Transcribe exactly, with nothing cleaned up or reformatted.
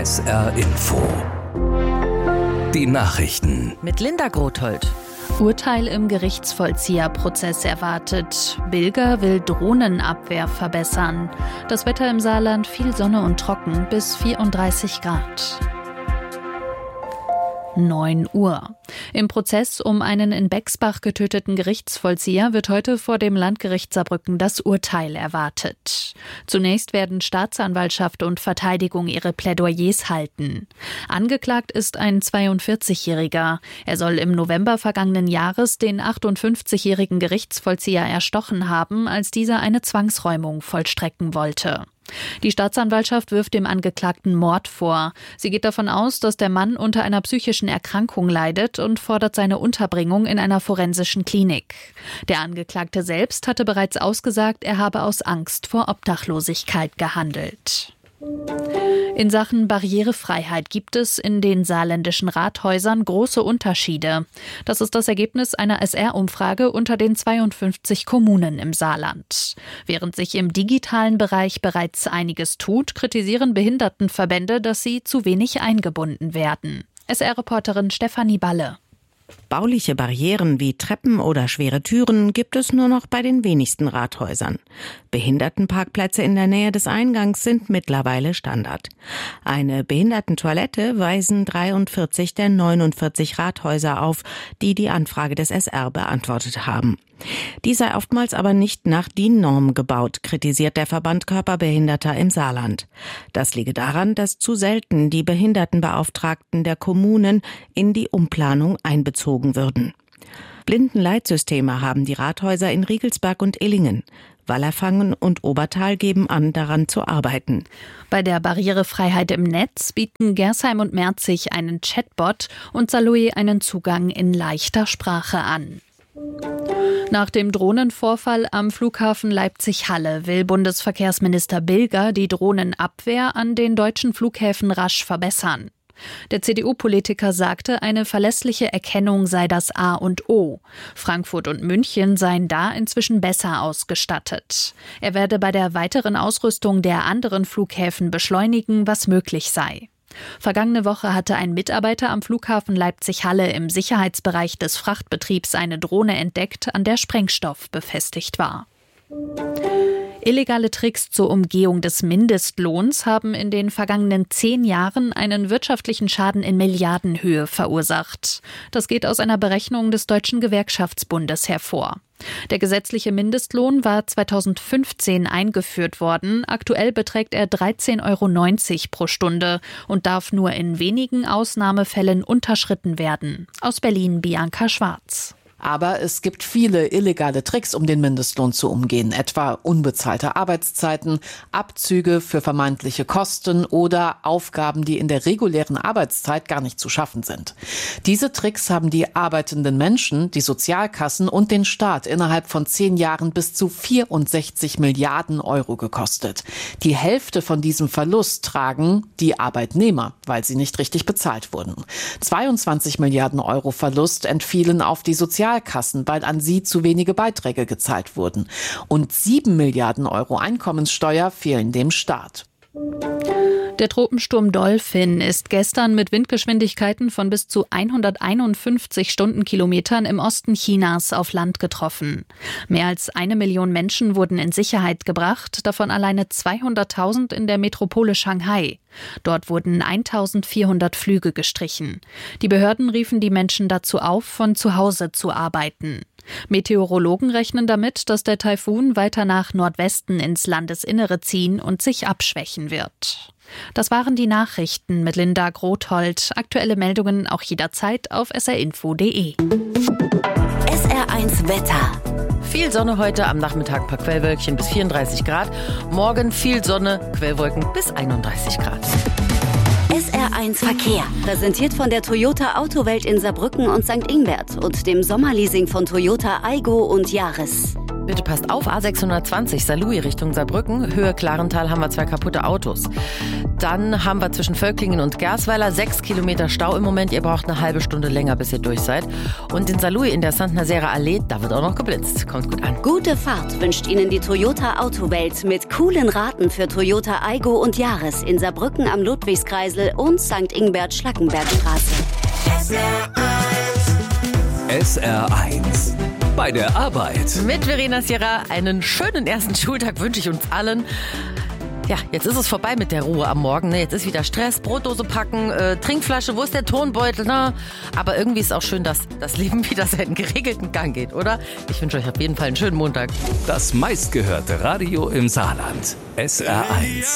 S R Info. Die Nachrichten. Mit Linda Grothold. Urteil im Gerichtsvollzieherprozess erwartet. Bilger will Drohnenabwehr verbessern. Das Wetter im Saarland: viel Sonne und trocken bis vierunddreißig Grad. neun Uhr. Im Prozess um einen in Bexbach getöteten Gerichtsvollzieher wird heute vor dem Landgericht Saarbrücken das Urteil erwartet. Zunächst werden Staatsanwaltschaft und Verteidigung ihre Plädoyers halten. Angeklagt ist ein zweiundvierzigjähriger. Er soll im November vergangenen Jahres den achtundfünfzigjährigen Gerichtsvollzieher erstochen haben, als dieser eine Zwangsräumung vollstrecken wollte. Die Staatsanwaltschaft wirft dem Angeklagten Mord vor. Sie geht davon aus, dass der Mann unter einer psychischen Erkrankung leidet und fordert seine Unterbringung in einer forensischen Klinik. Der Angeklagte selbst hatte bereits ausgesagt, er habe aus Angst vor Obdachlosigkeit gehandelt. In Sachen Barrierefreiheit gibt es in den saarländischen Rathäusern große Unterschiede. Das ist das Ergebnis einer S R-Umfrage unter den zweiundfünfzig Kommunen im Saarland. Während sich im digitalen Bereich bereits einiges tut, kritisieren Behindertenverbände, dass sie zu wenig eingebunden werden. S R-Reporterin Stefanie Balle. Bauliche Barrieren wie Treppen oder schwere Türen gibt es nur noch bei den wenigsten Rathäusern. Behindertenparkplätze in der Nähe des Eingangs sind mittlerweile Standard. Eine Behindertentoilette weisen dreiundvierzig der neunundvierzig Rathäuser auf, die die Anfrage des S R beantwortet haben. Die sei oftmals aber nicht nach D I N-Norm gebaut, kritisiert der Verband Körperbehinderter im Saarland. Das liege daran, dass zu selten die Behindertenbeauftragten der Kommunen in die Umplanung einbezogen würden. Blindenleitsysteme haben die Rathäuser in Riegelsberg und Illingen. Wallerfangen und Obertal geben an, daran zu arbeiten. Bei der Barrierefreiheit im Netz bieten Gersheim und Merzig einen Chatbot und Saarlouis einen Zugang in leichter Sprache an. Nach dem Drohnenvorfall am Flughafen Leipzig-Halle will Bundesverkehrsminister Bilger die Drohnenabwehr an den deutschen Flughäfen rasch verbessern. Der C D U-Politiker sagte, eine verlässliche Erkennung sei das A und O. Frankfurt und München seien da inzwischen besser ausgestattet. Er werde bei der weiteren Ausrüstung der anderen Flughäfen beschleunigen, was möglich sei. Vergangene Woche hatte ein Mitarbeiter am Flughafen Leipzig-Halle im Sicherheitsbereich des Frachtbetriebs eine Drohne entdeckt, an der Sprengstoff befestigt war. Illegale Tricks zur Umgehung des Mindestlohns haben in den vergangenen zehn Jahren einen wirtschaftlichen Schaden in Milliardenhöhe verursacht. Das geht aus einer Berechnung des Deutschen Gewerkschaftsbundes hervor. Der gesetzliche Mindestlohn war zweitausendfünfzehn eingeführt worden. Aktuell beträgt er dreizehn Euro neunzig pro Stunde und darf nur in wenigen Ausnahmefällen unterschritten werden. Aus Berlin Bianca Schwarz. Aber es gibt viele illegale Tricks, um den Mindestlohn zu umgehen, etwa unbezahlte Arbeitszeiten, Abzüge für vermeintliche Kosten oder Aufgaben, die in der regulären Arbeitszeit gar nicht zu schaffen sind. Diese Tricks haben die arbeitenden Menschen, die Sozialkassen und den Staat innerhalb von zehn Jahren bis zu vierundsechzig Milliarden Euro gekostet. Die Hälfte von diesem Verlust tragen die Arbeitnehmer, weil sie nicht richtig bezahlt wurden. zweiundzwanzig Milliarden Euro Verlust entfielen auf die Sozialkassen, weil an sie zu wenige Beiträge gezahlt wurden. Und sieben Milliarden Euro Einkommenssteuer fehlen dem Staat. Der Tropensturm Dolphin ist gestern mit Windgeschwindigkeiten von bis zu hunderteinundfünfzig Stundenkilometern im Osten Chinas auf Land getroffen. Mehr als eine Million Menschen wurden in Sicherheit gebracht, davon alleine zweihunderttausend in der Metropole Shanghai. Dort wurden eintausendvierhundert Flüge gestrichen. Die Behörden riefen die Menschen dazu auf, von zu Hause zu arbeiten. Meteorologen rechnen damit, dass der Taifun weiter nach Nordwesten ins Landesinnere ziehen und sich abschwächen wird. Das waren die Nachrichten mit Linda Grothold. Aktuelle Meldungen auch jederzeit auf s r info punkt d e. S R eins Wetter. Viel Sonne heute, am Nachmittag ein paar Quellwölkchen bis vierunddreißig Grad. Morgen viel Sonne, Quellwolken bis einunddreißig Grad. S R eins Verkehr. Präsentiert von der Toyota Autowelt in Saarbrücken und Sankt Ingbert und dem Sommerleasing von Toyota Aygo und Yaris. Bitte passt auf, A sechshundertzwanzig, Saarlouis Richtung Saarbrücken. Höhe Klarental haben wir zwei kaputte Autos. Dann haben wir zwischen Völklingen und Gersweiler sechs Kilometer Stau im Moment. Ihr braucht eine halbe Stunde länger, bis ihr durch seid. Und in Saarlouis in der Sankt-Nazaire Allee, da wird auch noch geblitzt. Kommt gut an. Gute Fahrt wünscht Ihnen die Toyota Autowelt mit coolen Raten für Toyota Aygo und Yaris in Saarbrücken am Ludwigskreisel und Sankt Ingbert Schlackenbergstraße. S R eins. Bei der Arbeit. Mit Verena Sierra einen schönen ersten Schultag wünsche ich uns allen. Ja, jetzt ist es vorbei mit der Ruhe am Morgen. Ne? Jetzt ist wieder Stress, Brotdose packen, äh, Trinkflasche, wo ist der Tonbeutel? Na? Aber irgendwie ist es auch schön, dass das Leben wieder seinen geregelten Gang geht, oder? Ich wünsche euch auf jeden Fall einen schönen Montag. Das meistgehörte Radio im Saarland. S R eins.